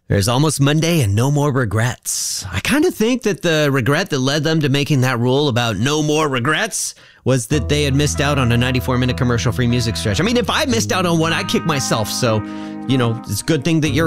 There's almost Monday and no more regrets. I kind of think that the regret that led them to making that rule about no more regrets was that they had missed out on a 94-minute commercial-free music stretch. I mean, if I missed out on one, I'd kick myself. So, it's a good thing that you're